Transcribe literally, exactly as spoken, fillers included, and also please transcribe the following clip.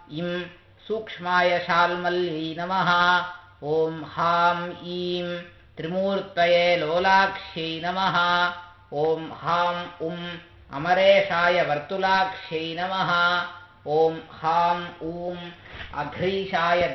इं सूक्ष्माय शाल्मल्यै नमः। ॐ हां ईं त्रिमूर्तये लोलाक्ष्यै नमः। ॐ हां उं अमरेशाय वर्तुलाक्ष्यै नमः। ॐ हां ऊं अघ्रीशाय